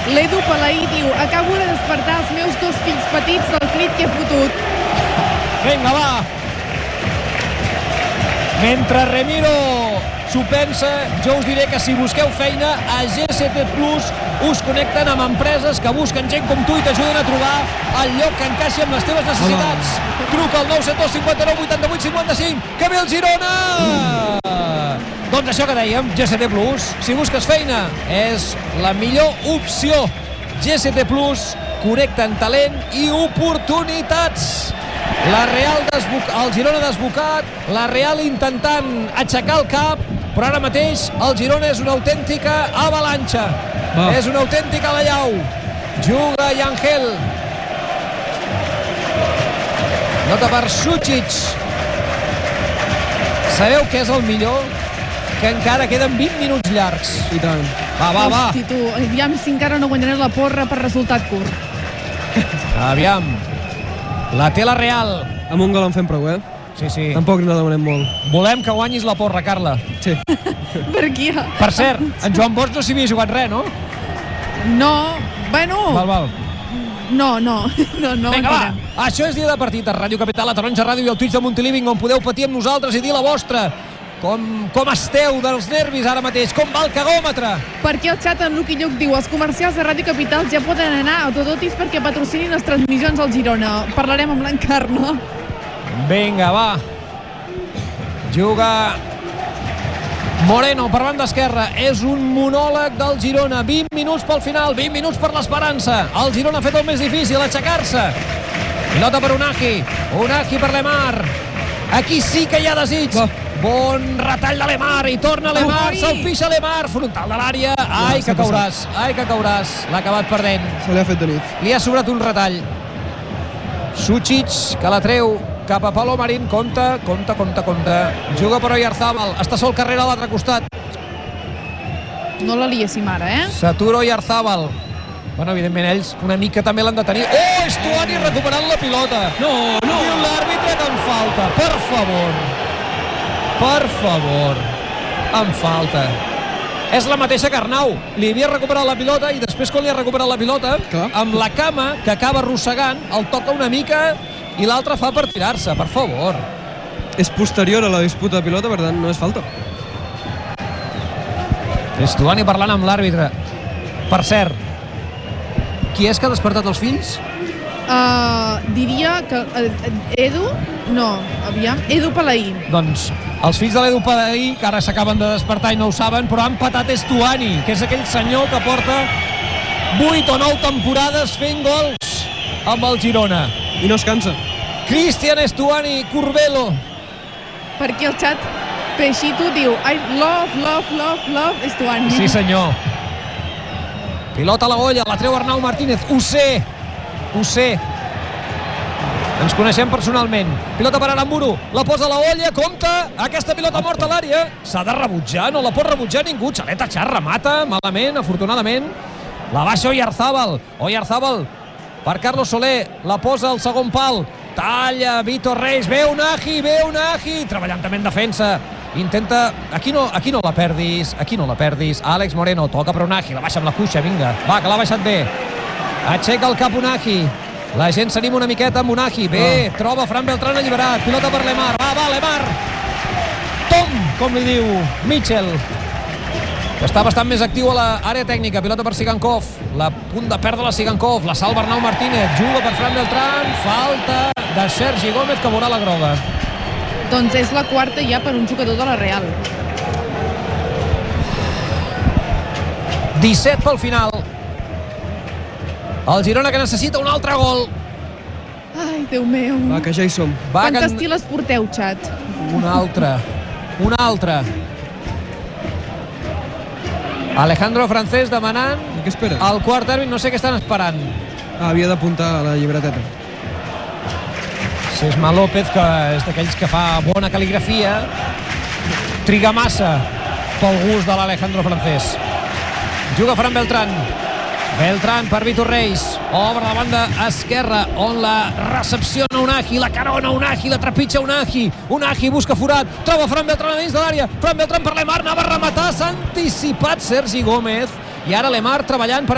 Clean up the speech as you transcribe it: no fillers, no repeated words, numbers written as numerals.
L'Edu Palaí diu: acabo de despertar els meus 2 fills petits del crit que he fotut. Vinga, va! Mentre Remiro s'ho pensa, jo us diré que si busqueu feina a GCT Plus us connecten amb empreses que busquen gent com tu i t'ajuden a trobar el lloc que encaixi amb les teves necessitats. Truca al 972 59 88 55. Que ve el Girona! Doncs això que dèiem, GCT Plus, si busques feina, és la millor opció. GCT Plus, connecten talent i oportunitats. La Real el Girona desbocat, la Real intentant aixecar el cap, però ara mateix el Girona és una autèntica avalanxa. És una autèntica allau. Juga Yangel. Nota per Sucic. Sabeu què és el millor? Que encara queden 20 minuts llargs. I tant. Va. Hosti, tu, aviam si encara no guanyaré la porra per resultat curt. Aviam. La té la Real. Amb un gol en fem prou, Sí. Tampoc no demanem molt. Volem que guanyis la porra, Carla. Sí. Per qui? Per cert, en Joan Bosch no s'hi havia jugat res, no? No, bueno... Val. No. Vinga, va. Això és dia de partit a Ràdio Capital, la Taronja Ràdio i el Twitch de Monteliving, on podeu patir amb nosaltres i dir la vostra. Com esteu dels nervis ara mateix? Com va el cagòmetre? Perquè el xat en Luqui Lluc diu: els comercials de Ràdio Capital ja poden anar a Autodotis perquè patrocinin les transmissions al Girona. Parlarem amb l'Encarna. Vinga, va. Juga Moreno per banda esquerra. És un monòleg del Girona. 20 minuts pel final, 20 minuts per l'esperança. El Girona ha fet el més difícil, aixecar-se. Pilota per Unagi per Lemar. Aquí sí que hi ha desig. Bon retall de Lemar i torna Lemar, se'l pixa Lemar, frontal de l'àrea. Ai, que cauràs. L'ha acabat perdent. Se li ha fet de nit. Li ha sobrat un retall. Sucic, que la treu cap a Pablo Marín. Compte. Juga per Oyarzábal. Està sol carrera a l'altre costat. No la liéssim ara, S'atura Oyarzábal. Bueno, evidentment ells una mica també l'han de tenir. Oh, Estuani recuperant la pilota. No. Diu l'àrbitre que en falta. Per favor. En falta. És la mateixa que Arnau. Li havia recuperat la pilota i després quan li ha recuperat la pilota, amb la cama que acaba arrossegant, el toca una mica i l'altre fa per tirar-se. Per favor. És posterior a la disputa de pilota, per tant no és falta. Estuani parlant amb l'àrbitre. Per cert, qui és que ha despertat els fills? Diria que Edu Palaí. Doncs els fills de l'Edu Palaí, que ara s'acaben de despertar i no ho saben, però han patat Estuani, que és aquell senyor que porta 8 o 9 temporades fent gols amb el Girona. I no es cansa. Cristian Estuani, Curbelo. Perquè el xat Peixito diu: I love Estuani. Sí, senyor. Pilota a la olla, la treu Arnau Martínez. Ho sé. Ens coneixem personalment. Pilota per Aramburu, la posa a la olla, compte, aquesta pilota morta a l'àrea. S'ha de rebutjar, no la pot rebutjar ningú. Xaleta Xar remata malament, afortunadament. La baixa Oyarzábal per Carlos Soler, la posa al segon pal. Talla Vitor Reis, ve Unagi, treballant també en defensa. Intenta... Aquí no la perdis. Àlex Moreno, toca per Unagi, la baixa amb la cuixa, vinga. Va, que l'ha baixat bé. Aixeca el cap Unagi. La gent s'anima una miqueta amb Unagi. Bé, troba Fran Beltrán alliberat. Pilota per Lemar. Va, Lemar. Tom, com li diu Mitchell. Que està bastant més actiu a l'àrea tècnica. Pilota per Sigankov. La punt de perdre la Sigankov. La salva Arnau Martínez. Juga per Fran Beltrán. Falta de Sergi Gómez, que veurà la groga. Doncs és la quarta ja per un jugador de la Real. 17 pel final. El Girona que necessita un altre gol. Ai, Déu meu. Va, que ja hi som. Quantes tiles porteu, xat? Un altre. Alejandro Francés demanant què espera? El quart àrbit, no sé què estan esperant. Havia d'apuntar a la llibreteta. Sesma López, que és d'aquells que fa bona cal·ligrafia, triga massa pel gust de l'Alejandro Francés. Juga Fran Beltrán per Vitor Reis, obre la banda esquerra, on la recepciona Unagi, la carona Unagi, la trepitja Unagi busca forat, troba Fran Beltrán a dins de l'àrea, Fran Beltrán per Lemar, anava a rematar, s'ha anticipat Sergi Gómez, i ara Lemar treballant per